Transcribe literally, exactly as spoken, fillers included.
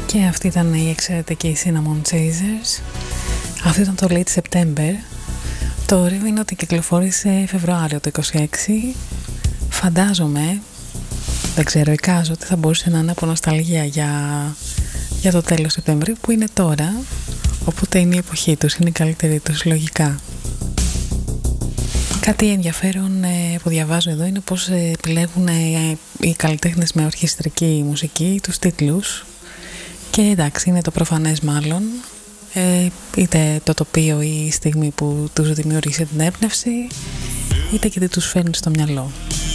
Και αυτή ήταν η εξαιρετική Cinnamon Chasers. Αυτό ήταν το Late September. Το ρεύμα είναι ότι κυκλοφόρησε Φεβρουάριο το είκοσι έξι. Φαντάζομαι, δεν ξέρω, εικάζω ότι θα μπορούσε να είναι από νοσταλγία για, για το τέλος Σεπτεμβρίου που είναι τώρα. Οπότε είναι η εποχή τους, είναι η καλύτερη τους λογικά. Κάτι ενδιαφέρον ε, που διαβάζω εδώ είναι πως ε, επιλέγουν ε, οι καλλιτέχνες με ορχιστρική μουσική τους τίτλους. Και εντάξει, είναι το προφανές μάλλον, ε, είτε το τοπίο ή η στιγμή που τους δημιουργήσε την έμπνευση, είτε και τι τους φέρνει στο μυαλό.